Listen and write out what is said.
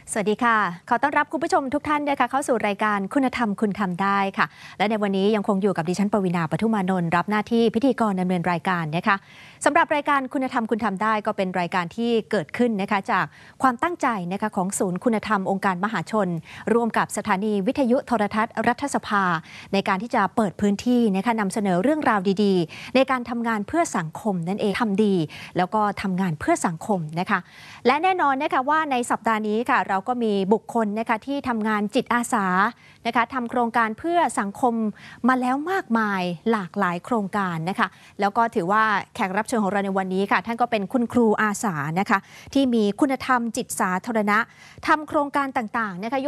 สวัสดีค่ะขอต้อนรับคุณผู้ชมทุกท่านนะคะเข้าสู่รายการคุณธรรมคุณทำได้ค่ะและในวันนี้ยังคงอยู่กับดิฉันปวีณา ปทุมมานนท์รับหน้าที่พิธีกรดำเนินรายการนะคะสำหรับรายการคุณธรรมคุณทำได้ก็เป็นรายการที่เกิดขึ้นนะคะจากความตั้งใจนะคะของศูนย์คุณธรรมองค์การมหาชนร่วมกับสถานีวิทยุโทรทัศน์รัฐสภาในการที่จะเปิดพื้นที่นะคะนำเสนอเรื่องราวดีๆในการทำงานเพื่อสังคมนั่นเองทำดีแล้วก็ทำงานเพื่อสังคมนะคะและแน่นอนนะคะว่าในสัปดาห์นี้ค่ะเราก็มีบุคคลนะคะที่ทำงานจิตอาสานะคะทำโครงการเพื่อสังคมมาแล้วมากมายหลากหลายโครงการนะคะแล้วก็ถือว่าแขกรับเชิญของเราในวันนี้ค่ะท่านก็เป็นคุณครูอาสานะคะที่มีคุณธรรมจิตสาธารณะทำโครงการต่างๆนะคะ